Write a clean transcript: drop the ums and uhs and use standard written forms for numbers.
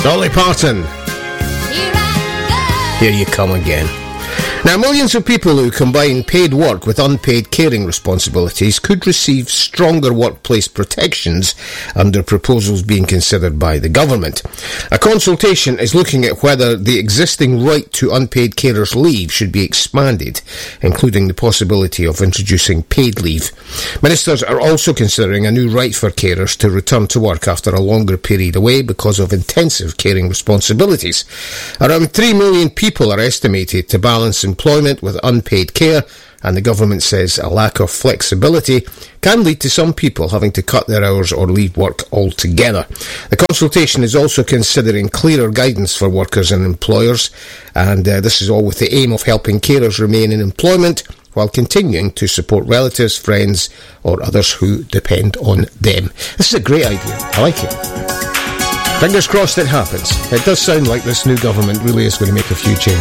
Dolly Parton. Here you come again. Now, millions of people who combine paid work with unpaid caring responsibilities could receive stronger workplace protections under proposals being considered by the government. A consultation is looking at whether the existing right to unpaid carers leave should be expanded, including the possibility of introducing paid leave. Ministers are also considering a new right for carers to return to work after a longer period away because of intensive caring responsibilities. Around 3 million people are estimated to balance employment with unpaid care, and the government says a lack of flexibility can lead to some people having to cut their hours or leave work altogether. The consultation is also considering clearer guidance for workers and employers, and this is all with the aim of helping carers remain in employment while continuing to support relatives, friends or others who depend on them. This is a great idea. I like it. Fingers crossed it happens. It does sound like this new government really is going to make a few changes.